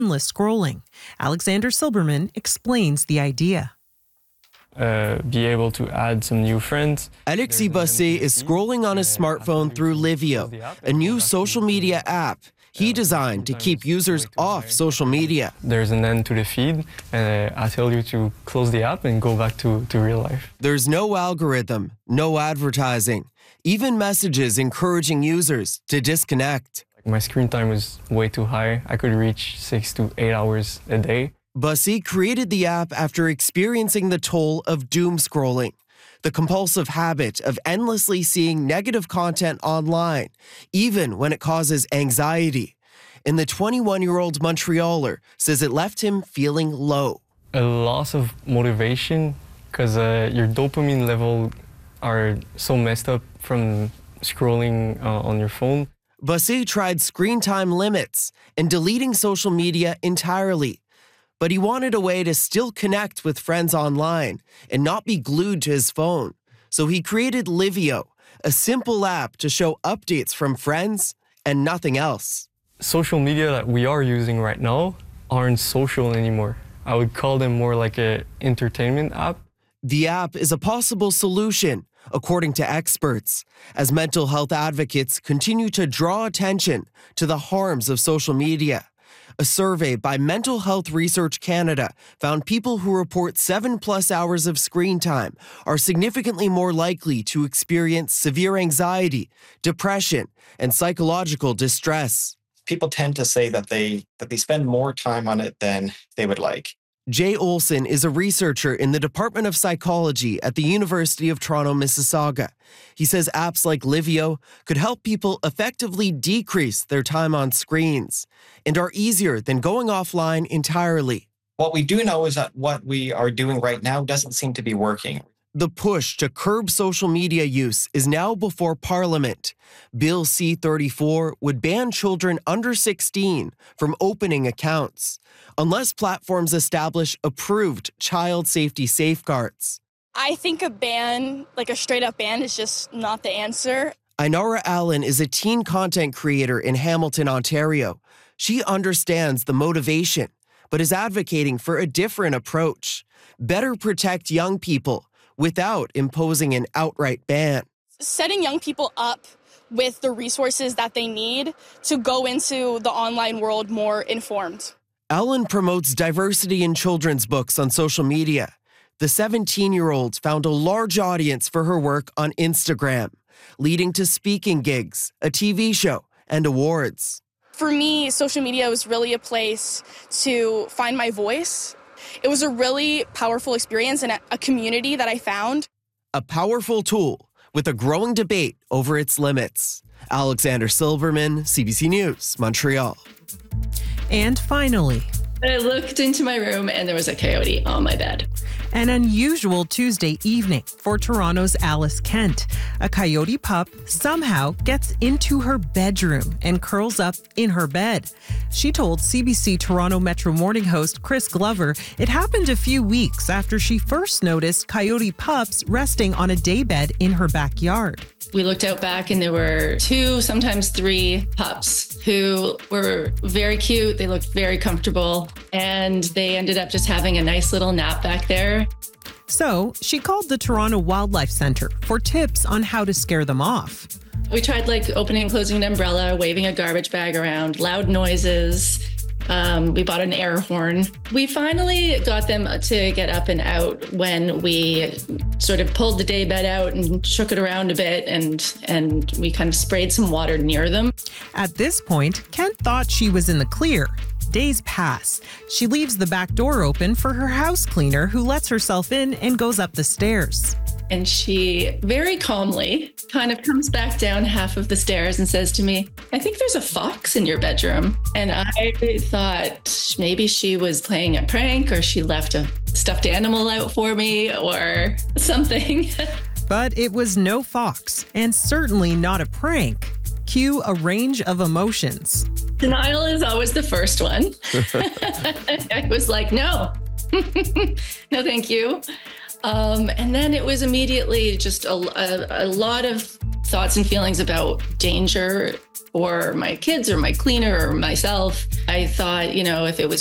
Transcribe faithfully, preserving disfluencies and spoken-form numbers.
endless scrolling. Alexander Silberman explains the idea. Uh, be able to add some new friends. Alexis Bossé is scrolling on his smartphone through Livio, a new social media app he designed to keep users off social media. There's an end to the feed, and uh, I tell you to close the app and go back to, to real life. There's no algorithm, no advertising, even messages encouraging users to disconnect. My screen time was way too high. I could reach six to eight hours a day. Bossé created the app after experiencing the toll of doom scrolling, the compulsive habit of endlessly seeing negative content online, even when it causes anxiety. And the twenty-one-year-old Montrealer says it left him feeling low. A loss of motivation, because uh, your dopamine level are so messed up from scrolling uh, on your phone. Bossé tried screen time limits and deleting social media entirely. But he wanted a way to still connect with friends online and not be glued to his phone. So he created Livio, a simple app to show updates from friends and nothing else. Social media that we are using right now aren't social anymore. I would call them more like an entertainment app. The app is a possible solution, according to experts, as mental health advocates continue to draw attention to the harms of social media. A survey by Mental Health Research Canada found people who report seven plus hours of screen time are significantly more likely to experience severe anxiety, depression, and psychological distress. People tend to say that they that they spend more time on it than they would like. Jay Olson is a researcher in the Department of Psychology at the University of Toronto, Mississauga. He says apps like Livio could help people effectively decrease their time on screens and are easier than going offline entirely. What we do know is that what we are doing right now doesn't seem to be working. The push to curb social media use is now before Parliament. Bill C thirty-four would ban children under sixteen from opening accounts, unless platforms establish approved child safety safeguards. I think a ban, like a straight up ban, is just not the answer. Inara Allen is a teen content creator in Hamilton, Ontario. She understands the motivation, but is advocating for a different approach. Better protect young people without imposing an outright ban. Setting young people up with the resources that they need to go into the online world more informed. Allen promotes diversity in children's books on social media. The seventeen-year-old found a large audience for her work on Instagram, leading to speaking gigs, a T V show, and awards. For me, social media was really a place to find my voice. It was a really powerful experience and a community that I found. A powerful tool with a growing debate over its limits. Alexander Silberman, C B C News, Montreal. And finally, I looked into my room and there was a coyote on my bed. an unusual Tuesday evening for Toronto's Alice Kent. A coyote pup somehow gets into her bedroom and curls up in her bed. She told C B C Toronto Metro Morning host Chris Glover it happened a few weeks after she first noticed coyote pups resting on a daybed in her backyard. We looked out back and there were two, sometimes three pups who were very cute. They looked very comfortable and they ended up just having a nice little nap back there. So she called the Toronto Wildlife Centre for tips on how to scare them off. We tried like opening and closing an umbrella, waving a garbage bag around, loud noises. Um, we bought an air horn. We finally got them to get up and out when we sort of pulled the daybed out and shook it around a bit, and and we kind of sprayed some water near them. At this point, Kent thought she was in the clear. Days pass. She leaves the back door open for her house cleaner, who lets herself in and goes up the stairs. And she very calmly kind of comes back down half of the stairs and says to me, "I think there's a fox in your bedroom." And I thought maybe she was playing a prank, or she left a stuffed animal out for me or something. But it was no fox, and certainly not a prank. Cue a range of emotions. Denial is always the first one. I was like, no, no, thank you. Um, and then it was immediately just a, a, a lot of thoughts and feelings about danger or my kids or my cleaner or myself. I thought, you know, if it was